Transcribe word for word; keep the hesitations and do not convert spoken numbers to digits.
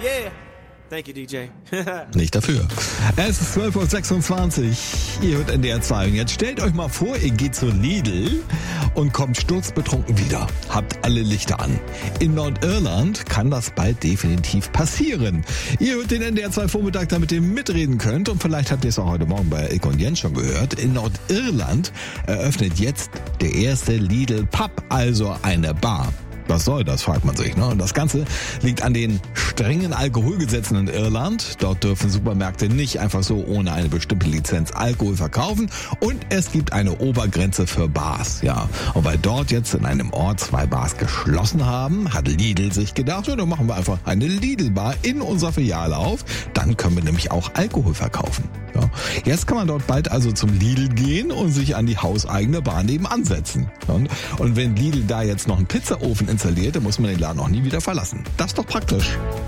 Yeah. Thank you, D J. Nicht dafür. Es ist zwölf Uhr sechsundzwanzig. Ihr hört N D R zwei. Und jetzt stellt euch mal vor, ihr geht zu Lidl und kommt sturzbetrunken wieder. Habt alle Lichter an. In Nordirland kann das bald definitiv passieren. Ihr hört den N D R zwei Vormittag, damit ihr mitreden könnt. Und vielleicht habt ihr es auch heute Morgen bei Ilke und Jens schon gehört. In Nordirland eröffnet jetzt der erste Lidl Pub, also eine Bar. Was soll das, fragt man sich. Ne? Und das Ganze liegt an den strengen Alkoholgesetzen in Irland. Dort dürfen Supermärkte nicht einfach so ohne eine bestimmte Lizenz Alkohol verkaufen. Und es gibt eine Obergrenze für Bars. Ja. Und weil dort jetzt in einem Ort zwei Bars geschlossen haben, hat Lidl sich gedacht, ja, dann machen wir einfach eine Lidl-Bar in unserer Filiale auf. Dann können wir nämlich auch Alkohol verkaufen. Ja. Jetzt kann man dort bald also zum Lidl gehen und sich an die hauseigene Bar nebenan setzen. Und, und wenn Lidl da jetzt noch einen Pizzaofen installiert, dann muss man den Laden auch nie wieder verlassen. Das ist doch praktisch.